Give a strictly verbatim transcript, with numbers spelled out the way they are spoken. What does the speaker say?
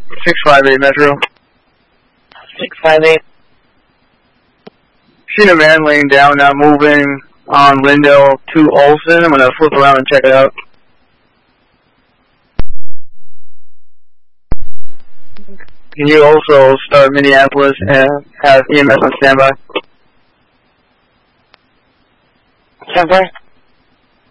six five eight Metro. six five eight. Seen a man laying down now, moving on Lindell to Olsen. I'm gonna flip around and check it out. Can you also start Minneapolis and have E M S on standby? Standby.